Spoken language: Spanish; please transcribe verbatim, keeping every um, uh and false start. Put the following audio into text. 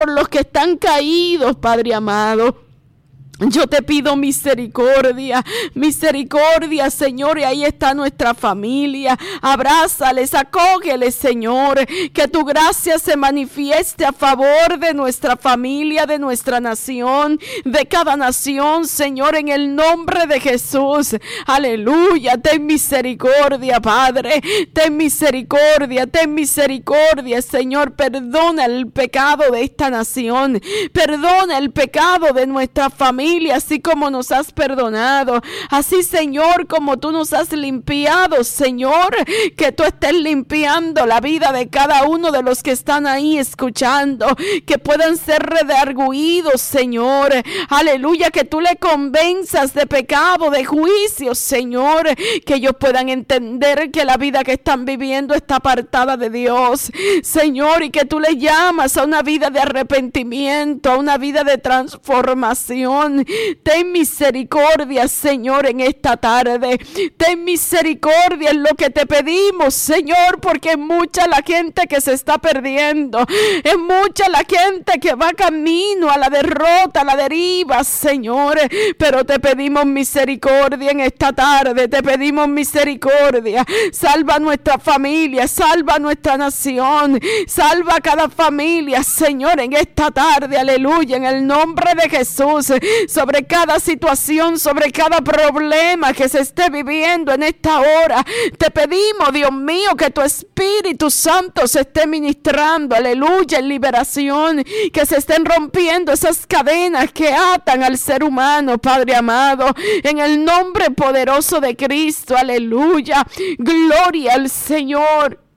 por los que están caídos, Padre amado. Yo te pido misericordia, misericordia, Señor, y ahí está nuestra familia. Abrázales, acógeles, Señor, que tu gracia se manifieste a favor de nuestra familia, de nuestra nación, de cada nación, Señor, en el nombre de Jesús. Aleluya, ten misericordia, Padre, ten misericordia, ten misericordia, Señor, perdona el pecado de esta nación, perdona el pecado de nuestra familia, así como nos has perdonado, así, Señor, como tú nos has limpiado, Señor, que tú estés limpiando la vida de cada uno de los que están ahí escuchando, que puedan ser redarguidos, Señor, aleluya, que tú le convenzas de pecado, de juicio, Señor, que ellos puedan entender que la vida que están viviendo está apartada de Dios, Señor, y que tú le llamas a una vida de arrepentimiento, a una vida de transformación. Ten misericordia, Señor, en esta tarde. Ten misericordia en lo que te pedimos, Señor, porque es mucha la gente que se está perdiendo. Es mucha la gente que va camino a la derrota, a la deriva, Señor. Pero te pedimos misericordia en esta tarde. Te pedimos misericordia. Salva a nuestra familia, salva a nuestra nación, salva a cada familia, Señor, en esta tarde. Aleluya, en el nombre de Jesús. Sobre cada situación, sobre cada problema que se esté viviendo en esta hora, te pedimos, Dios mío, que tu Espíritu Santo se esté ministrando, aleluya, en liberación, que se estén rompiendo esas cadenas que atan al ser humano, Padre amado, en el nombre poderoso de Cristo, aleluya, gloria al Señor.